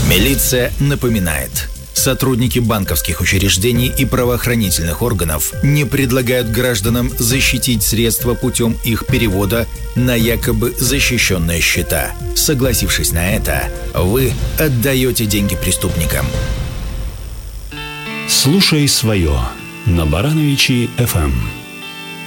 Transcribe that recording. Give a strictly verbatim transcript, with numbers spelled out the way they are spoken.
Милиция напоминает. Сотрудники банковских учреждений и правоохранительных органов не предлагают гражданам защитить средства путем их перевода на якобы защищенные счета. Согласившись на это, вы отдаете деньги преступникам. Слушай свое на Барановичи эф эм.